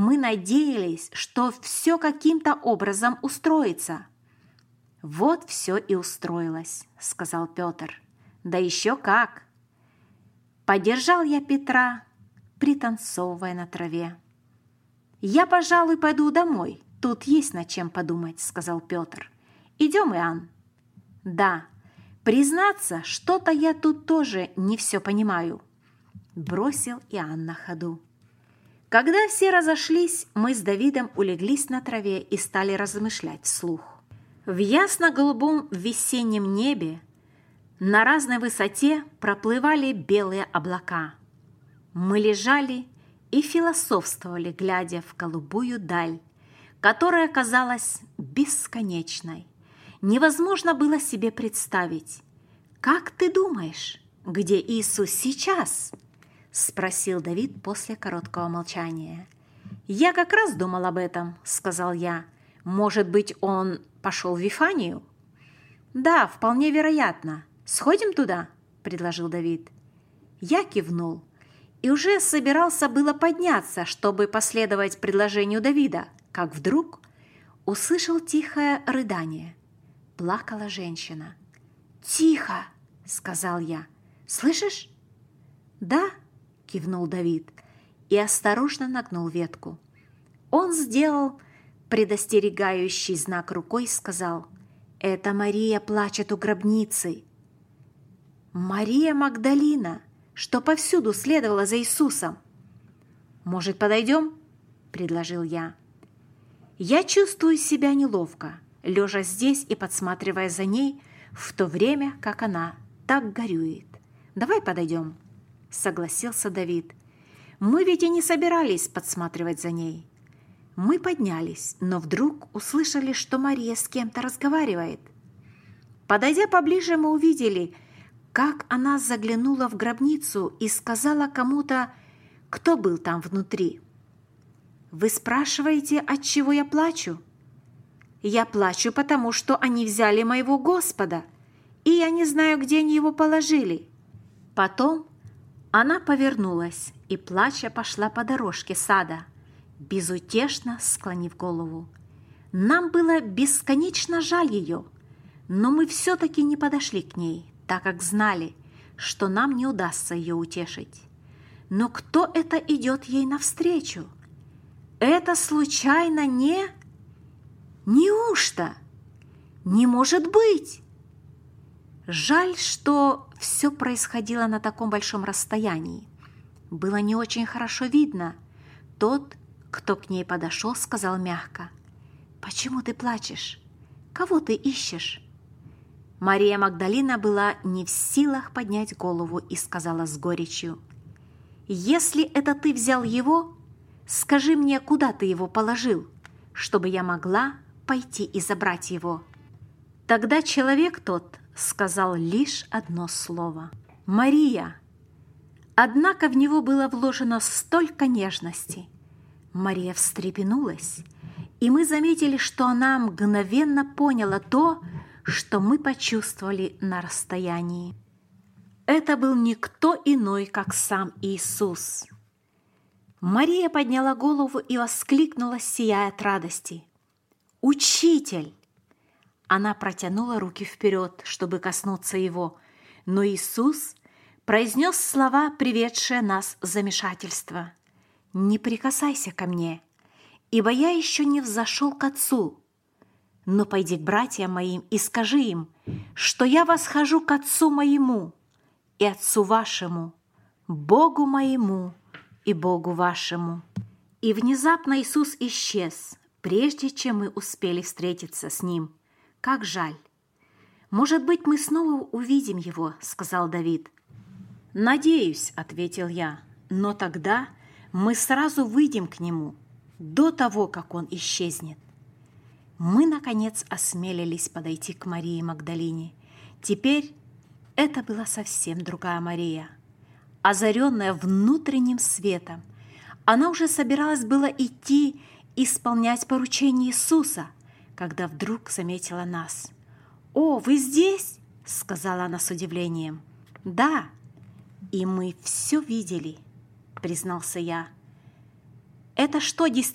мы надеялись, что все каким-то образом устроится». «Вот все и устроилось», — сказал Петр. «Да еще как!» Поддержал я Петра, пританцовывая на траве. «Я, пожалуй, пойду домой. Тут есть над чем подумать», — сказал Петр. «Идем, Иоанн». «Да, признаться, что-то я тут тоже не все понимаю», — бросил Иоанн на ходу. Когда все разошлись, мы с Давидом улеглись на траве и стали размышлять вслух. В ясно-голубом весеннем небе на разной высоте проплывали белые облака. Мы лежали и философствовали, глядя в голубую даль, которая казалась бесконечной. Невозможно было себе представить. «Как ты думаешь, где Иисус сейчас?» – спросил Давид после короткого молчания. «Я как раз думал об этом», – сказал я. «Может быть, он пошел в Вифанию?» «Да, вполне вероятно. Сходим туда?» – предложил Давид. Я кивнул и уже собирался было подняться, чтобы последовать предложению Давида, как вдруг услышал тихое рыдание. Плакала женщина. «Тихо!» – сказал я. «Слышишь?» «Да», – кивнул Давид и осторожно нагнул ветку. Он сделал предостерегающий знак рукой и сказал: «Это Мария плачет у гробницы». Мария Магдалина, что повсюду следовала за Иисусом. «Может, подойдем?» – предложил я. Я чувствую себя неловко, лежа здесь и подсматривая за ней, в то время как она так горюет. «Давай подойдем», – согласился Давид. «Мы ведь и не собирались подсматривать за ней». Мы поднялись, но вдруг услышали, что Мария с кем-то разговаривает. Подойдя поближе, мы увидели, как она заглянула в гробницу и сказала кому-то, кто был там внутри. «Вы спрашиваете, отчего я плачу? Я плачу, потому что они взяли моего Господа, и я не знаю, где они его положили». Потом она повернулась и, плача, пошла по дорожке сада, безутешно склонив голову. Нам было бесконечно жаль ее, но мы все-таки не подошли к ней, так как знали, что нам не удастся ее утешить. Но кто это идет ей навстречу? Это случайно не... Неужто? Не может быть! Жаль, что все происходило на таком большом расстоянии. Было не очень хорошо видно. Тот, кто к ней подошел, сказал мягко: «Почему ты плачешь? Кого ты ищешь?» Мария Магдалина была не в силах поднять голову и сказала с горечью: «Если это ты взял его, скажи мне, куда ты его положил, чтобы я могла пойти и забрать его». Тогда человек тот сказал лишь одно слово: «Мария». Однако в него было вложено столько нежности. Мария встрепенулась, и мы заметили, что она мгновенно поняла то, что мы почувствовали на расстоянии. Это был никто иной, как сам Иисус. Мария подняла голову и воскликнула, сияя от радости: «Учитель!» Она протянула руки вперед, чтобы коснуться его, но Иисус произнес слова, приведшие нас в замешательство: «Не прикасайся ко мне, ибо я еще не взошел к Отцу. Но пойди к братьям моим и скажи им, что я восхожу к Отцу моему и Отцу вашему, Богу моему и Богу вашему». И внезапно Иисус исчез, прежде чем мы успели встретиться с Ним. Как жаль! «Может быть, мы снова увидим Его», — сказал Давид. «Надеюсь», — ответил я, — «но тогда мы сразу выйдем к Нему, до того, как Он исчезнет». Мы, наконец, осмелились подойти к Марии Магдалине. Теперь это была совсем другая Мария. Озаренная внутренним светом, она уже собиралась было идти исполнять поручение Иисуса, когда вдруг заметила нас. «О, вы здесь?» — сказала она с удивлением. «Да, и мы все видели», — признался я. «Это что, действительно